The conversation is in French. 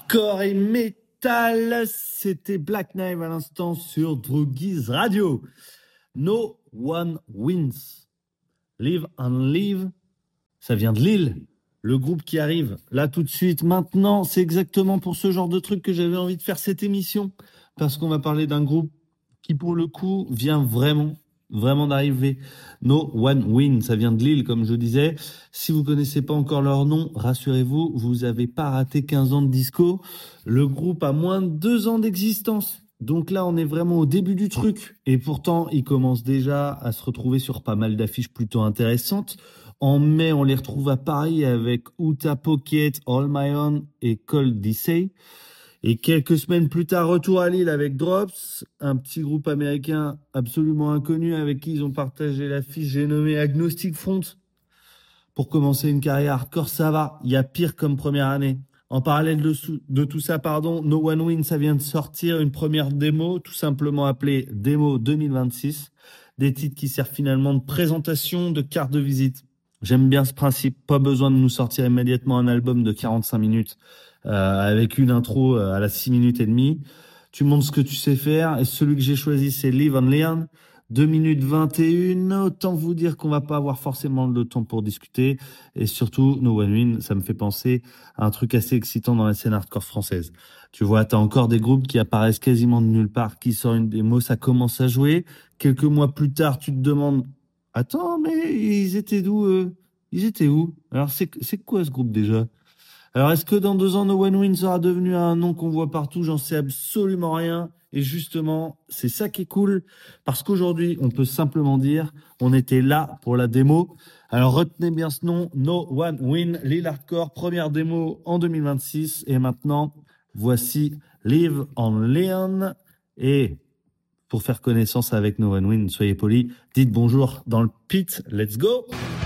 hardcore et metal, c'était Black Knife à l'instant sur Drogies Radio. No One Wins. Live and Live, ça vient de Lille. Le groupe qui arrive là tout de suite, maintenant, c'est exactement pour ce genre de truc que j'avais envie de faire cette émission. Parce qu'on va parler d'un groupe qui, pour le coup, vient vraiment d'arriver. No One Win, ça vient de Lille, comme je disais. Si vous connaissez pas encore leur nom, rassurez-vous, vous avez pas raté 15 ans de disco. Le groupe a moins de 2 ans d'existence. Donc là, on est vraiment au début du truc. Et pourtant, ils commencent déjà à se retrouver sur pas mal d'affiches plutôt intéressantes. En mai, on les retrouve à Paris avec Uta Pocket, All My Own et Cold Dissay. Et quelques semaines plus tard, retour à Lille avec Drops, un petit groupe américain absolument inconnu avec qui ils ont partagé l'affiche, j'ai nommé Agnostic Front. Pour commencer une carrière hardcore, ça va. Il y a pire comme première année. En parallèle de tout ça, No One Win, ça vient de sortir une première démo, tout simplement appelée Démo 2026. Des titres qui servent finalement de présentation, de carte de visite. J'aime bien ce principe. Pas besoin de nous sortir immédiatement un album de 45 minutes avec une intro à la 6 minutes et demie. Tu montres ce que tu sais faire. Et celui que j'ai choisi, c'est Live and Learn. 2 minutes 21. Autant vous dire qu'on va pas avoir forcément le temps pour discuter. Et surtout, No One Win, ça me fait penser à un truc assez excitant dans la scène hardcore française. Tu vois, t'as encore des groupes qui apparaissent quasiment de nulle part, qui sortent une démo, ça commence à jouer. Quelques mois plus tard, tu te demandes, attends, mais ils étaient d'où, eux? Ils étaient où? Alors, c'est quoi ce groupe déjà? Alors, est-ce que dans 2 ans, No One Win sera devenu un nom qu'on voit partout? J'en sais absolument rien. Et justement, c'est ça qui est cool. Parce qu'aujourd'hui, on peut simplement dire, on était là pour la démo. Alors, retenez bien ce nom, No One Win, Lille Hardcore, première démo en 2026. Et maintenant, voici Live on Leon. Et pour faire connaissance avec No One Win, soyez polis, dites bonjour dans le pit. Let's go!